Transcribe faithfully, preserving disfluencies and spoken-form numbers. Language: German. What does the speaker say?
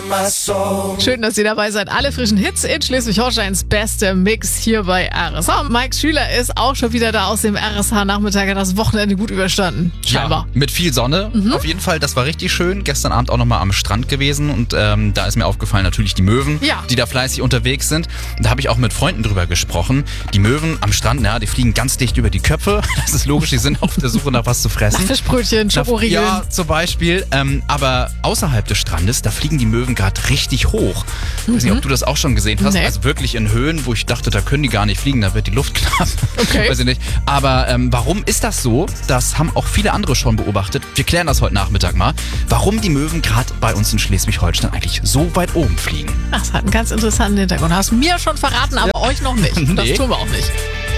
Schön, dass ihr dabei seid. Alle frischen Hits in Schleswig-Holsteins beste Mix hier bei R S H. Mike Schüler ist auch schon wieder da aus dem R S H-Nachmittag. Hat das Wochenende gut überstanden. Scheinbar. Ja, mit viel Sonne. Mhm. Auf jeden Fall, das war richtig schön. Gestern Abend auch nochmal am Strand gewesen und ähm, da ist mir aufgefallen, natürlich die Möwen, ja. die da fleißig unterwegs sind. Und da habe ich auch mit Freunden drüber gesprochen. Die Möwen am Strand, ja, die fliegen ganz dicht über die Köpfe. Das ist logisch, die sind auf der Suche nach was zu fressen. Fischbrötchen, Schokoriegeln. Ja, zum Beispiel. Ähm, aber außerhalb des Strandes, da fliegen die Möwen gerade richtig hoch. Ich weiß nicht, ob du das auch schon gesehen hast. Nee. Also wirklich in Höhen, wo ich dachte, da können die gar nicht fliegen, da wird die Luft knapp. Okay. Weiß ich nicht. Aber ähm, warum ist das so? Das haben auch viele andere schon beobachtet. Wir klären das heute Nachmittag mal. Warum die Möwen gerade bei uns in Schleswig-Holstein eigentlich so weit oben fliegen. Das hat einen ganz interessanten Hintergrund. Hast du mir schon verraten, aber ja. euch noch nicht. Das nee. tun wir auch nicht.